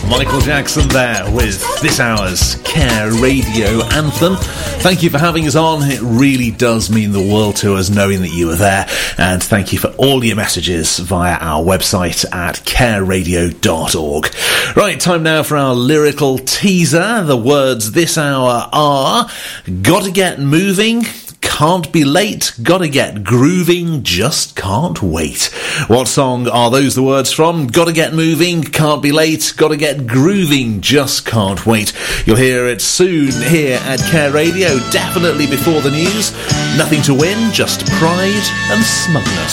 Michael Jackson there with this hour's Care Radio Anthem. Thank you for having us on. It really does mean the world to us knowing that you were there. And thank you for all your messages via our website at careradio.org. Right, time now for our lyrical teaser. The words this hour are: gotta get moving, can't be late, gotta get grooving, just can't wait. What song are those the words from? Gotta get moving, can't be late, gotta get grooving, just can't wait. You'll hear it soon here at Care Radio, definitely before the news. Nothing to win, just pride and smugness.